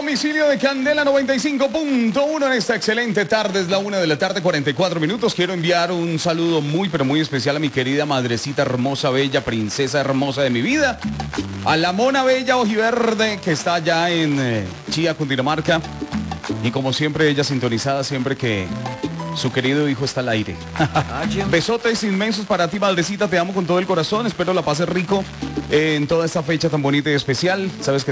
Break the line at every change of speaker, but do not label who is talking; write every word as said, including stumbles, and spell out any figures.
domicilio de Candela noventa y cinco punto uno en esta excelente tarde. Es la una de la tarde, cuarenta y cuatro minutos. Quiero enviar un saludo muy, pero muy especial a mi querida madrecita hermosa, bella, princesa hermosa de mi vida. A la mona bella ojiverde que está allá en eh, Chía, Cundinamarca. Y como siempre, ella sintonizada siempre que su querido hijo está al aire. Besotes inmensos para ti, madrecita. Te amo con todo el corazón. Espero la pases rico en toda esta fecha tan bonita y especial. Sabes que